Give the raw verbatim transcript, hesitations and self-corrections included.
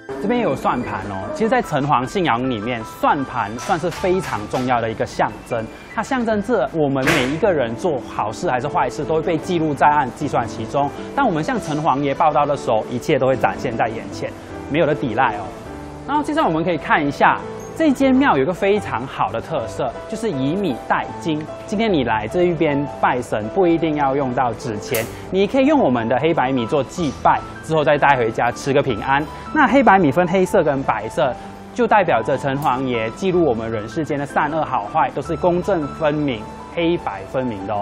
这边也有算盘哦。其实，在城隍信仰里面，算盘算是非常重要的一个象征。它象征着我们每一个人做好事还是坏事，都会被记录在案、计算其中。当我们向城隍爷报到的时候，一切都会展现在眼前，没有的抵赖哦。然后接着我们可以看一下。 这间庙有一个非常好的特色，就是以米代金。今天你来这一边拜神，不一定要用到纸钱，你可以用我们的黑白米做祭拜，之后再带回家吃个平安。那黑白米分黑色跟白色，就代表着城隍爷记录我们人世间的善恶好坏，都是公正分明、黑白分明的哦。